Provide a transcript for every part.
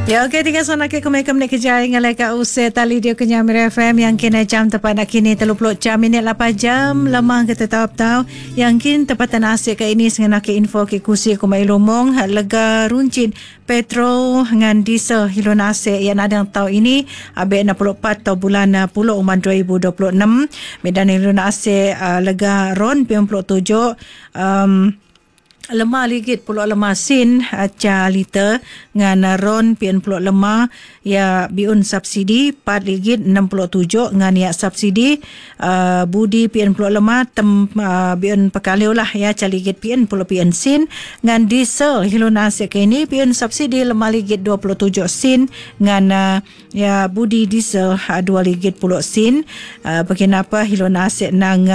Ya, okey, tiga sana ke kemai kerja ngalai ka use tali dia kenya Mira FM yang kini jam tepat nak kini 30 jam minit 8 jam lemah kita tahu yang kin tepat nasi ke ini sengen ke info ke kusi ku mai lomong lega runcit petrol dengan diesel hilon ase yang ada yang tahu ini abe 64 tahun bulan 10 uman 2026 medan hilon ase lega ron 97 lemah ligit puluh lemah sin ca liter dengan ron pian puluh lemah ya biun subsidi 4 ligit 67 dengan ya subsidi budi pian puluh lemah biun pekaliu lah ya ca ligit pian puluh pian sin dengan diesel hilun asik ini pian subsidi lemah ligit 27 sin dengan ya budi diesel 2 ligit 10 sin kenapa hilun asik nang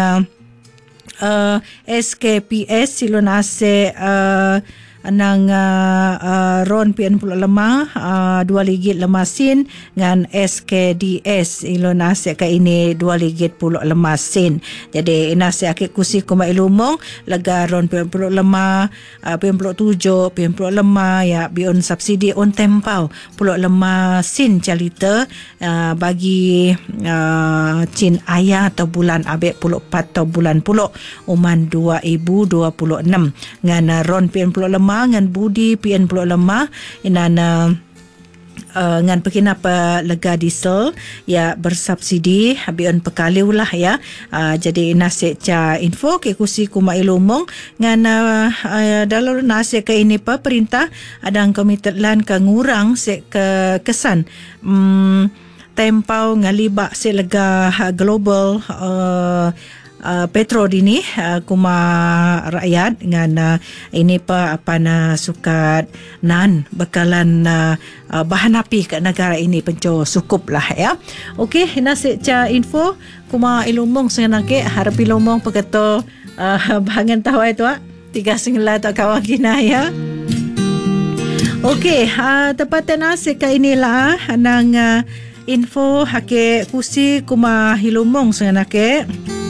SKPS silon ase nang ron pian puluh lemah 2 ligit lemah sin dengan SKDS ilon ase ka ini 2 ligit puluh lemah sin. Jadi inase akik kusi kuma ilumong lega ron pian puluh lemah pian puluh 7 pian puluh lemah ya biun subsidi on tempau puluh lemah sin calita bagi cin ayah atau bulan abek puluh 4 atau bulan puluh uman 2026 dengan ron pian puluh lemah dengan budi pian puluh lemah inana dengan pekinapa lega diesel ya bersubsidi bion pekaliu lah ya jadi nasi ca info ke kusi kuma ilumong dengan dalam nasi ke ini pa perintah ada komited lan ke ngurang se ke kesan tempau ngalibak se lega global petrol ini kuma rakyat dengan ini pa apa na sukat nan bekalan bahan api kat negara ini penco sukup lah ya. Okey, nasi ca info kuma ilumong senganake harapi lomong peketo bangan tawai tu tiga singla tak kawan kina ya. Okey, tepatan nasi ka inilah nang info hake kusi kuma hilumong senganake.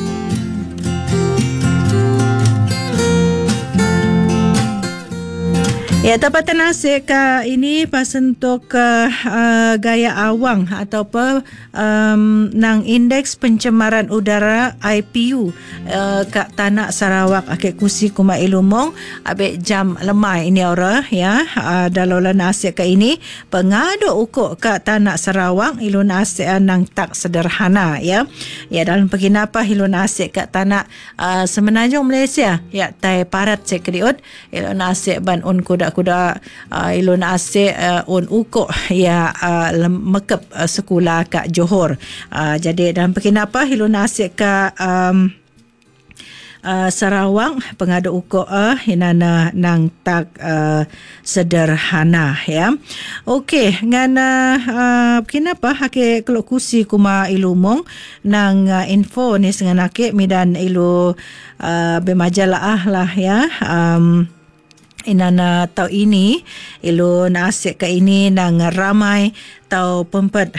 Ya, tempatan nasi ka ini pasentuk gaya awang atau nang indeks pencemaran udara IPU kat Tanah Sarawak akik kusi kuma ilumong abek jam lemai ini ora ya dalola nasi ka ini pengadu ukuk kat Tanah Sarawak ilun nasi nang tak sederhana ya dalam peginapa ilun nasi kat Tanah Semenanjung Malaysia ya tai parat sekriut ilun nasi ban un kuda ilun ase on ukuk ya mekep sekolah kat Johor jadi dalam pekinapa ilun ase ka Sarawak pengadu ukuk inana nang tak sederhana ya. Okey ngan kenapa hake kalau kusi kuma ilumong nang info ni senganake midan ilu bermajalah lah ya inana tau ini ilu nasik ke ini nang ramai tau pempet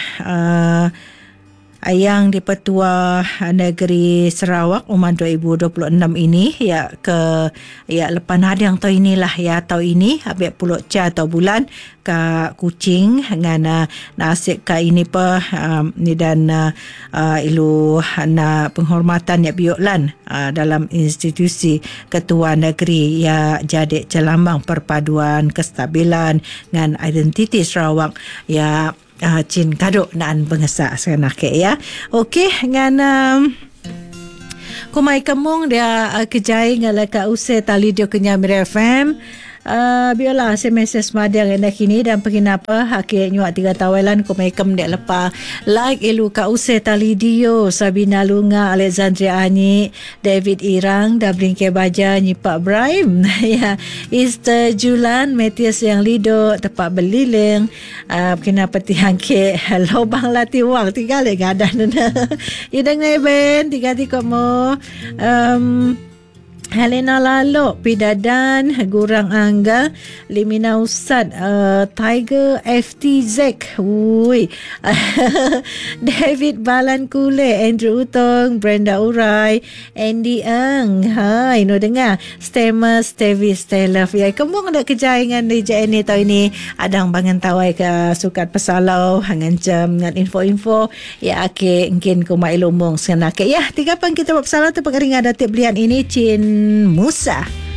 yang di Petua Negeri Sarawak uman 2026 ini ya ke ya lepan ada yang tahu inilah ya tahu ini habis puluh ca atau bulan ke Kuching dengan nasik ka ini pa ni dan ilu na penghormatan ya bioklan dalam institusi Ketua Negeri ya jadi celambang perpaduan kestabilan dengan identiti Sarawak ya cin kaduk naan bangsa senake ya. Okey dengan kumai kemung dia kejai ngala ka use tali dia kenya Mira FM biarlah SMS madang yang kini dan penginapa hake nyuak 3 tawalan kumai kem dek lepa like elu ka use tali dio Sabina Lunga Alexandria Ani David Irang Dabling ke Baja Nyipak Ibrahim ya Easter Julan Matias yang lido tepat belileng kenapa tiang ke lobang lati wang tinggal le gadan idang neben tiga mo Helena Lalok, Pidadan, Gurang Angga, Limina Usad, Tiger FTZ, Ui, David Balan Kule, Andrew Utong, Brenda Urai, Andy Ang, hai, no dengar, Stemma, Stevie, Stella, ya, kemung ada kejaingan di JN tahun ini, adang bangan tawai ke sukat pesalau, hangan jam, dengan info-info, ya, okay, mungkin kumai lumung, senake, ya, 3 pang kita buat pesalau tu, pengaring ada tip belian ini, Chin Musa.